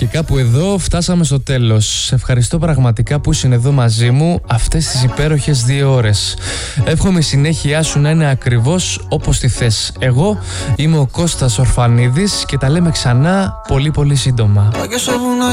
κάπου εδώ φτάσαμε στο τέλος. Σε ευχαριστώ πραγματικά που ήσουν εδώ μαζί μου αυτές τις υπέροχες 2 ώρες. Εύχομαι η συνέχεια σου να είναι ακριβώς όπως τη θες. Εγώ είμαι ο Κώστας Ορφανίδης και τα λέμε ξανά πολύ πολύ σύντομα.